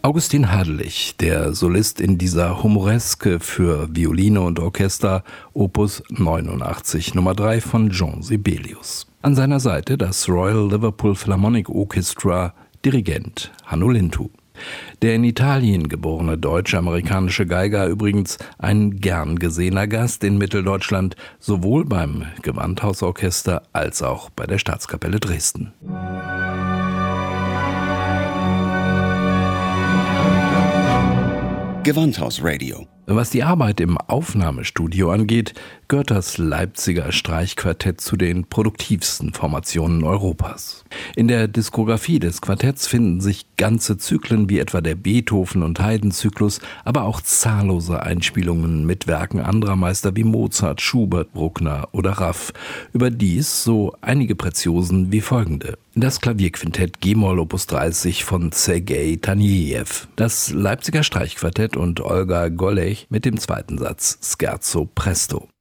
Augustin Hadelich, der Solist in dieser Humoreske für Violine und Orchester, Opus 89, Nummer 3 von Jean Sibelius. An seiner Seite das Royal Liverpool Philharmonic Orchestra, Dirigent Hanno Lintu. Der in Italien geborene deutsch-amerikanische Geiger übrigens ein gern gesehener Gast in Mitteldeutschland, sowohl beim Gewandhausorchester als auch bei der Staatskapelle Dresden. Gewandhaus-Radio. Was die Arbeit im Aufnahmestudio angeht, gehört das Leipziger Streichquartett zu den produktivsten Formationen Europas. In der Diskografie des Quartetts finden sich ganze Zyklen wie etwa der Beethoven- und Haydn-Zyklus, aber auch zahllose Einspielungen mit Werken anderer Meister wie Mozart, Schubert, Bruckner oder Raff. Überdies so einige Preziosen wie folgende: Das Klavierquintett G-Moll Opus 30 von Sergei Tanejew, das Leipziger Streichquartett und Olga Golech mit dem zweiten Satz Scherzo Presto.